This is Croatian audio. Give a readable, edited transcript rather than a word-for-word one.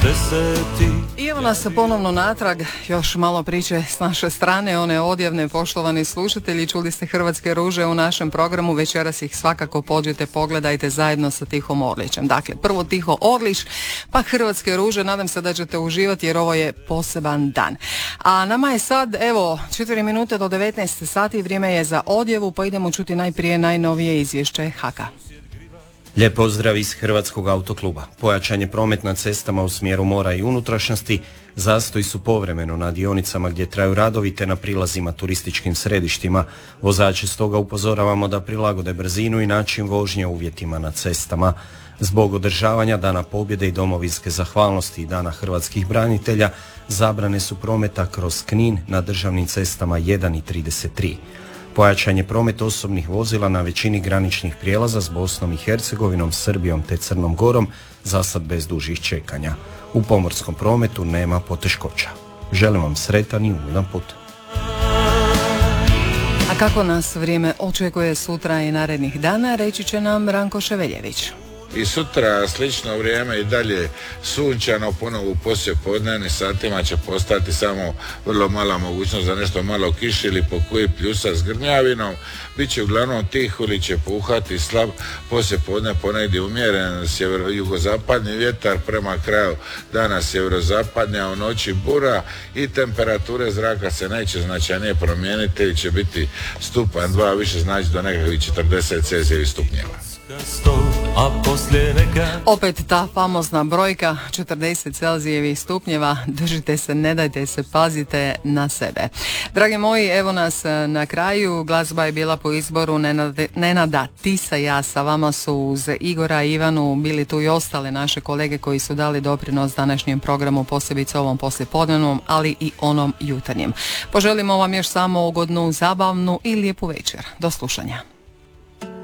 I evo nas ponovno natrag, još malo priče s naše strane, one odjavne, poštovani slušatelji, čuli ste Hrvatske ruže u našem programu, večeras ih svakako pođete, pogledajte zajedno sa Tihom Orlićem. Dakle, prvo Tiho Orlić, pa Hrvatske ruže, nadam se da ćete uživati jer ovo je poseban dan. A nama je sad, evo, 4 minute do 19 sati, vrijeme je za odjavu, pa idemo čuti najprije najnovije izvješće HAK-a. Lijep pozdrav iz Hrvatskog autokluba. Pojačan je promet na cestama u smjeru mora i unutrašnjosti, zastoji su povremeno na dionicama gdje traju radovi te na prilazima turističkim središtima. Vozače stoga upozoravamo da prilagode brzinu i način vožnje uvjetima na cestama. Zbog održavanja Dana pobjede i domovinske zahvalnosti i Dana hrvatskih branitelja zabrane su prometa kroz Knin na državnim cestama 1 i 33. Pojačan je promet osobnih vozila na većini graničnih prijelaza s Bosnom i Hercegovinom, Srbijom te Crnom Gorom, zasad bez dužih čekanja. U pomorskom prometu nema poteškoća. Želim vam sretan i ugodan put. A kako nas vrijeme očekuje sutra i narednih dana, reći će nam Ranko Ševeljević. I sutra slično vrijeme i dalje sunčano, ponovo u poslijepodnevnim satima će postati samo vrlo mala mogućnost za nešto malo kiše ili po koji pljusa s grmljavinom. Biće uglavnom tiho ili će puhati slab, poslijepodne ponegdje umjeren sjevero-jugozapadni vjetar, prema kraju dana sjeverozapadnja, a u noći bura i temperature zraka se neće značajnije promijeniti ili će biti stupanj 2 više, znači do nekakvih 40 Celzijevih stupnjeva. Opet ta famozna brojka 40 Celzijevih stupnjeva, držite se, ne dajte se, pazite na sebe. Dragi moji, evo nas na kraju, glazba je bila po izboru Nenada Tisaja, sa vama su uz Igora i Ivanu bili tu i ostale naše kolege koji su dali doprinos današnjem programu, posebice ovom poslijepodnevnom, ali i onom jutarnjem. Poželimo vam još samo ugodnu, zabavnu i lijepu večer. Do slušanja.